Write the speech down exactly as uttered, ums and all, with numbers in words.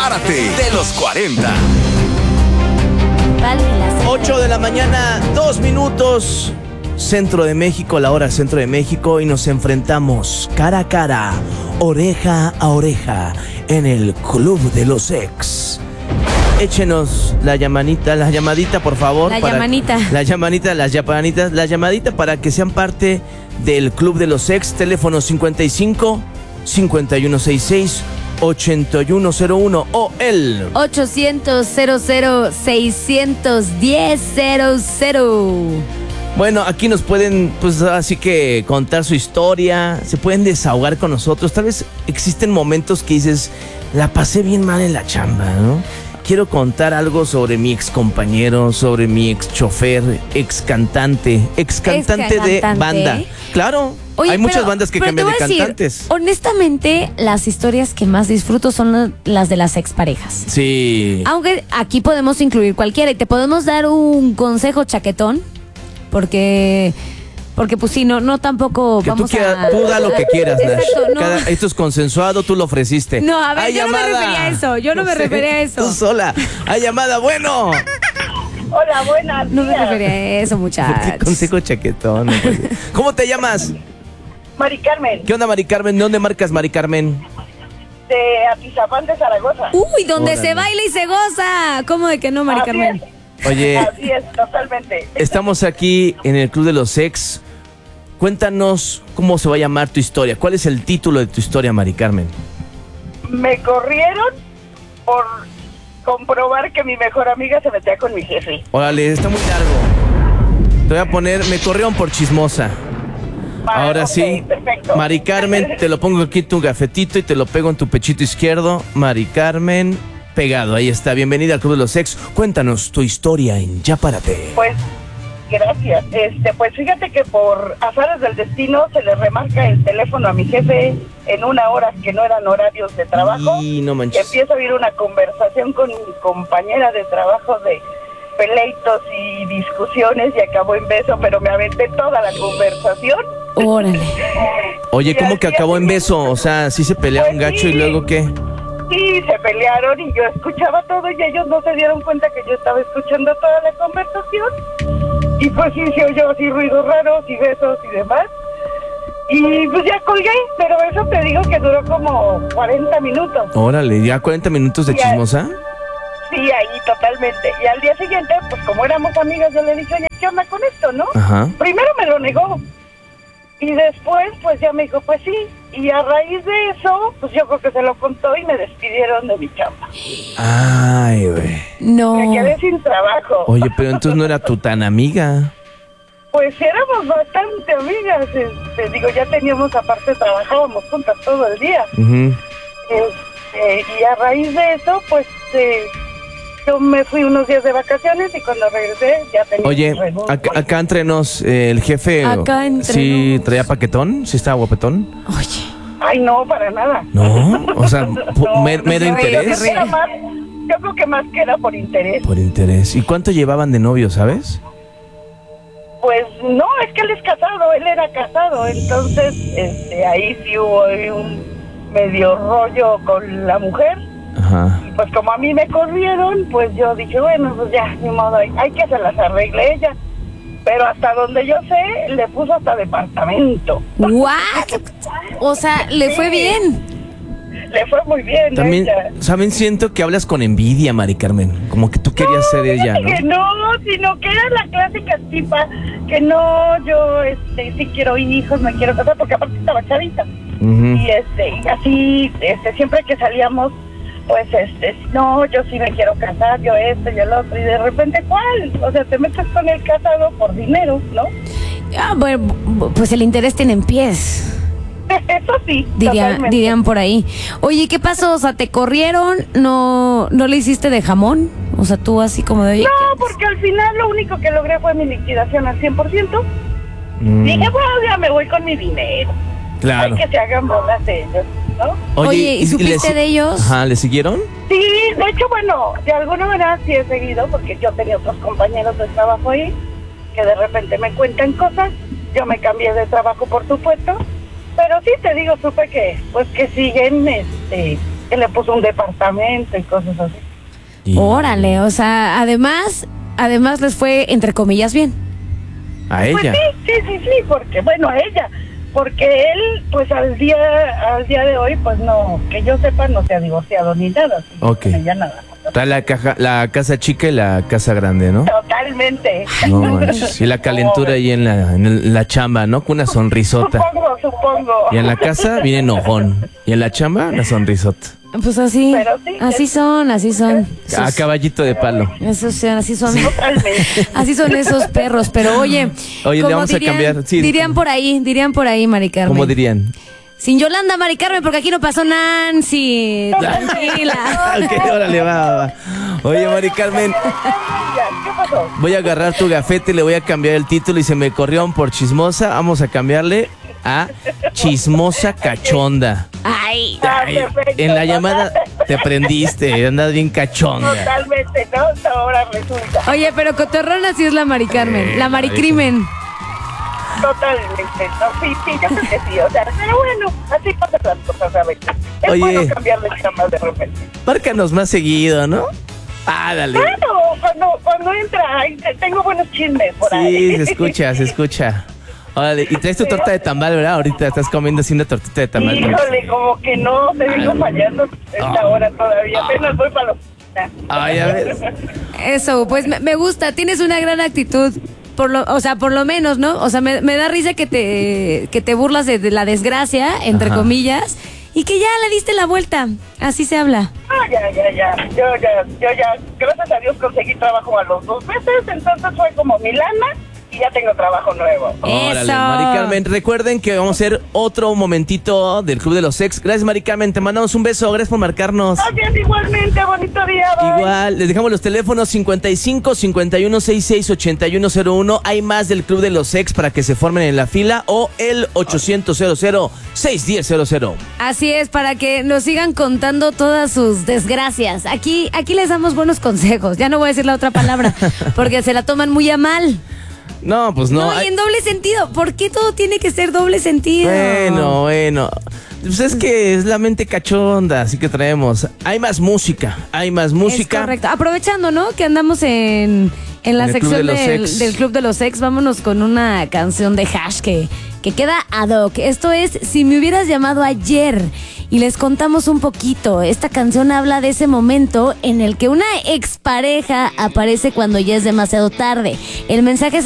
Párate de los cuarenta. ocho de la mañana, dos minutos, Centro de México, la hora Centro de México, y nos enfrentamos cara a cara, oreja a oreja, en el Club de los Ex. Échenos la llamadita, la llamadita, por favor. La para, llamanita. La llamadita, las llamanitas, la llamadita para que sean parte del Club de los Ex. Teléfono cincuenta y cinco, cincuenta y uno sesenta y seis, ochenta y uno cero uno o el ochocientos, cero cero, seiscientos diez, cero cero. Bueno, aquí nos pueden, pues así que contar su historia, se pueden desahogar con nosotros. Tal vez existen momentos que dices, la pasé bien mal en la chamba, ¿no? Quiero contar algo sobre mi ex compañero, sobre mi ex chofer, ex cantante, ex cantante de banda. Claro, Oye, hay pero, muchas bandas que cambian de decir, cantantes. Honestamente, las historias que más disfruto son las de las exparejas. Sí. Aunque aquí podemos incluir cualquiera y te podemos dar un consejo chaquetón, porque... Porque pues sí, no, no tampoco que vamos tú quieras, a... tú da lo que quieras, Nash. Exacto, no. Cada, esto es consensuado, tú lo ofreciste. No, a ver, Hay yo llamada. no me refería a eso, yo no, no me sé, refería a eso. Tú sola. Hay llamada, bueno. Hola, buenas. No me refería a eso, muchachos. ¿Qué consejo chaquetón? No puede. ¿Cómo te llamas? Mari Carmen. ¿Qué onda, Mari Carmen? ¿De dónde marcas, Mari Carmen? De Atizapán de Zaragoza. Uy, donde Órale. se baila y se goza. ¿Cómo de que no, Mari Así Carmen? es. Oye, Así es, totalmente. estamos aquí en el Club de los Ex. Cuéntanos cómo se va a llamar tu historia. ¿Cuál es el título de tu historia, Mari Carmen? Me corrieron por comprobar que mi mejor amiga se metía con mi jefe. Órale, está muy largo. Te voy a poner, me corrieron por chismosa. Ah, Ahora ok, sí, perfecto. Mari Carmen, te lo pongo aquí en tu gafetito y te lo pego en tu pechito izquierdo. Mari Carmen, pegado, ahí está. Bienvenida al Club de los Ex. Cuéntanos tu historia en Ya Párate. Pues, gracias. Este, pues fíjate que por azares del destino se le remarca el teléfono a mi jefe en una hora que no eran horarios de trabajo. Y no Y manches. empiezo a oír una conversación con mi compañera de trabajo de peleitos y discusiones y acabó en beso, pero me aventé toda la conversación. Órale. Oye, ¿cómo que acabó en beso? O sea, ¿sí se pelearon Pues gacho sí. y luego qué? Sí, se pelearon y yo escuchaba todo y ellos no se dieron cuenta que yo estaba escuchando toda la conversación. Y pues sí, se oyó así ruidos raros y besos y demás. Y pues ya colgué, pero eso te digo que duró como cuarenta minutos. Órale, ¿ya cuarenta minutos de Ya. chismosa? Sí, ahí totalmente. Y al día siguiente, pues como éramos amigas, yo le dije, oye, ¿qué onda con esto, no? Ajá. Primero me lo negó. Y después, pues ya me dijo, pues sí. Y a raíz de eso, pues yo creo que se lo contó y me despidieron de mi chamba. Ay, güey. No. Me quedé sin trabajo. Oye, pero entonces no era tu tan amiga. Pues éramos bastante amigas. Este, digo, ya teníamos, aparte, trabajábamos juntas todo el día. Ujú. Este, y a raíz de eso, pues eh, yo me fui unos días de vacaciones y cuando regresé ya tenía... Oye, un acá, acá entre nos, eh, el jefe, Acá entre ¿sí nos. traía paquetón? ¿Sí estaba guapetón? Oye. Ay, no, para nada. No, o sea, pu- No, mer- mero no, yo creo interés. que era más- Yo creo que más que era por interés. Por interés. ¿Y cuánto llevaban de novio, sabes? Pues no, es que él es casado, él era casado, entonces este, ahí sí hubo un medio rollo con la mujer. Ajá. Y pues como a mí me corrieron, pues yo dije, bueno, pues ya, ni modo, hay, hay que se las arregle ella. Pero hasta donde yo sé, le puso hasta departamento. ¿What? O sea, le fue bien. Le fue muy bien. También, ella. también siento que hablas con envidia, Mari Carmen. Como que tú querías ser ella, Fíjate que ¿no? no, sino que era la clásica tipa que no, yo este, sí quiero hijos, me quiero casar, porque aparte estaba chavita. Ujú. Y este, y así, este, siempre que salíamos, pues este, no, yo sí me quiero casar, yo esto y el otro, y de repente, ¿cuál? O sea, te metes con el casado por dinero, ¿no? Ah, bueno, pues el interés tiene en pies. Eso sí, Diría, totalmente. dirían por ahí. Oye, ¿qué pasó? O sea, ¿te corrieron? ¿No, no le hiciste de jamón? O sea, tú así como de... Oye, No, ¿qué- porque al final lo único que logré fue mi liquidación al cien por ciento. Mm, Dije, bueno, ya me voy con mi dinero. claro. Hay que se hagan bolas de ellos, ¿no? Oye, ¿y supiste si- de ellos? Ajá, ¿le siguieron? Sí, de hecho, bueno, de alguna manera sí he seguido, porque yo tenía otros compañeros de trabajo ahí, que de repente me cuentan cosas. Yo me cambié de trabajo, por supuesto, pero sí te digo, supe que, pues que siguen, este, que le puso un departamento y cosas así. Y- Órale, o sea, además, además les fue, entre comillas, bien. A Pues ella. sí, sí, sí, sí, porque, bueno, a ella, porque él, pues al día, al día de hoy, pues no, que yo sepa, no se ha divorciado ni nada, sí, Ok. con ella nada. Está la, caja, la casa chica y la casa grande, ¿no? Totalmente. No manches. Y la calentura ahí en la, en el- la chamba, ¿no? Con una sonrisota. Supongo, supongo. Y en la casa viene enojón. Y en la chamba, una sonrisota. Pues así, Pero sí, así es- son, así son. A Esos- caballito de palo. Esos son, así son. Totalmente. Así son esos perros, pero oye, Oye, le como vamos a dirían- cambiar, sí. dirían por ahí, dirían por ahí, Mari Carmen. ¿Cómo dirían? Sin Yolanda, Mari Carmen, porque aquí no pasó Nancy. Tranquila. Ok, órale, va, va, va. Oye, Mari Carmen, ¿Qué pasó? voy a agarrar tu gafete, le voy a cambiar el título y se me corrió por chismosa. Vamos a cambiarle a chismosa cachonda. Ay, Ay, en la llamada te prendiste, andas bien cachonda. Totalmente, ¿no? Ahora resulta. oye, pero cotorrona sí es la Mari Carmen, la Mari Crimen. Totalmente. No, sí, sí, yo creo que sí. O sea, pero bueno, así pasan las cosas a veces. Es Oye. bueno cambiar de chamas de repente. Márcanos más seguido, ¿no? Ah, dale. Claro, cuando, cuando entra, ay, te- tengo buenos chismes por ahí. Sí, se escucha, se escucha. Órale, y traes tu torta de tamal, ¿verdad? Ahorita estás comiendo así una tortita de tamal. Híjole, como que no, te vengo fallando esta Ah. hora todavía. Apenas voy para la oficina. Ay, a ver. Eso, pues me, me gusta, tienes una gran actitud. Por lo, o sea, por lo menos, ¿no? O sea, me, me da risa que te, que te burlas de, de la desgracia, entre Ajá. comillas, y que ya le diste la vuelta. Así se habla. Ah, ya, ya, ya. Yo ya, yo ya, gracias a Dios conseguí trabajo a los dos meses, entonces fue como mi lana y ya tengo trabajo nuevo. Órale, Eso. Mari Carmen, recuerden que vamos a hacer otro momentito del Club de los Ex. Gracias, Mari Carmen, te mandamos un beso, gracias por marcarnos. Gracias igualmente, bonito día. Bye. Igual, les dejamos los teléfonos cincuenta y cinco, cincuenta y uno, sesenta y seis, ochenta y uno cero uno. Hay más del Club de los Ex para que se formen en la fila o el ochocientos, cero cero, seis uno cero cero. Así es, para que nos sigan contando todas sus desgracias. Aquí, aquí les damos buenos consejos. Ya no voy a decir la otra palabra, porque se la toman muy a mal. No, pues no. No, y hay- en doble sentido. ¿Por qué todo tiene que ser doble sentido? Bueno, bueno. Pues es que es la mente cachonda, así que traemos. Hay más música, hay más música. Es correcto. Aprovechando, ¿no? Que andamos en, en la En el Club sección de los del, Ex. del Club de los Ex, vámonos con una canción de Hash que, que queda ad hoc. Esto es Si me hubieras llamado ayer. Y les contamos un poquito. Esta canción habla de ese momento en el que una expareja aparece cuando ya es demasiado tarde. El mensaje es